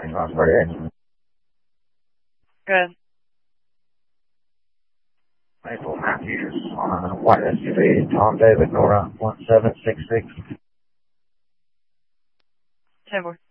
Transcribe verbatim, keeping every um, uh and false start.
Sounds pretty good. Good. Maple Matthews on a white S U V, Tom David, Nora, one seven six six. ten four.